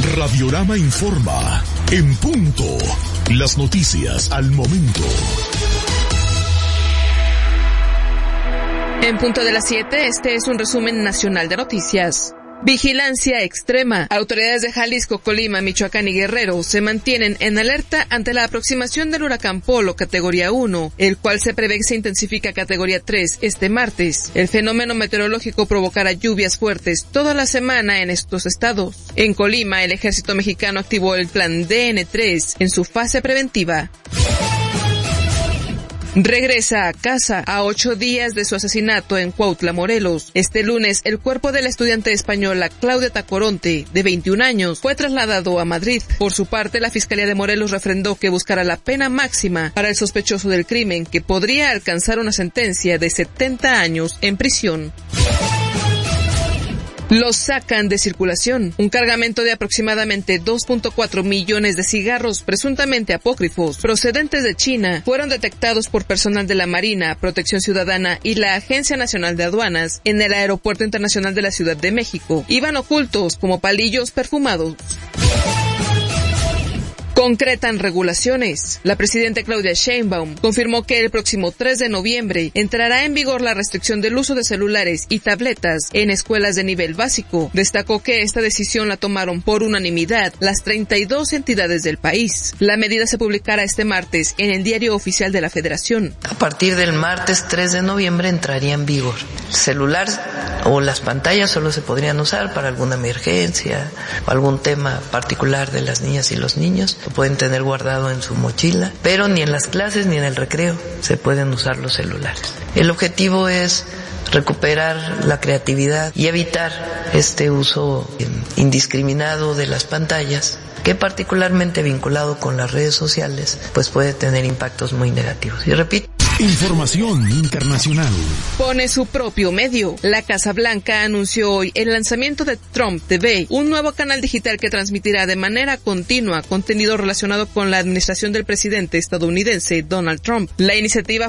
Radiorama informa, en punto, las noticias al momento. En punto de las 7, este es un resumen nacional de noticias. Vigilancia extrema. Autoridades de Jalisco, Colima, Michoacán y Guerrero se mantienen en alerta ante la aproximación del huracán Polo categoría 1, el cual se prevé que se intensifica a categoría 3 este martes. El fenómeno meteorológico provocará lluvias fuertes toda la semana en estos estados. En Colima, el ejército mexicano activó el plan DN3 en su fase preventiva. Regresa a casa a 8 días de su asesinato en Cuautla, Morelos. Este lunes, el cuerpo de la estudiante española Claudia Tacoronte, de 21 años, fue trasladado a Madrid. Por su parte, la Fiscalía de Morelos refrendó que buscará la pena máxima para el sospechoso del crimen, que podría alcanzar una sentencia de 70 años en prisión. Los sacan de circulación. Un cargamento de aproximadamente 2.4 millones de cigarros presuntamente apócrifos procedentes de China fueron detectados por personal de la Marina, Protección Ciudadana y la Agencia Nacional de Aduanas en el Aeropuerto Internacional de la Ciudad de México. Iban ocultos como palillos perfumados. Concretan regulaciones. La presidenta Claudia Sheinbaum confirmó que el próximo 3 de noviembre entrará en vigor la restricción del uso de celulares y tabletas en escuelas de nivel básico. Destacó que esta decisión la tomaron por unanimidad las 32 entidades del país. La medida se publicará este martes en el Diario Oficial de la Federación. A partir del martes 3 de noviembre entraría en vigor. El celular o las pantallas solo se podrían usar para alguna emergencia o algún tema particular de las niñas y los niños. Lo pueden tener guardado en su mochila, pero ni en las clases ni en el recreo se pueden usar los celulares. El objetivo es recuperar la creatividad y evitar este uso indiscriminado de las pantallas, que particularmente vinculado con las redes sociales, pues puede tener impactos muy negativos. Y repito, información internacional. Pone su propio medio. La Casa Blanca anunció hoy el lanzamiento de Trump TV, un nuevo canal digital que transmitirá de manera continua contenido relacionado con la administración del presidente estadounidense Donald Trump. La iniciativa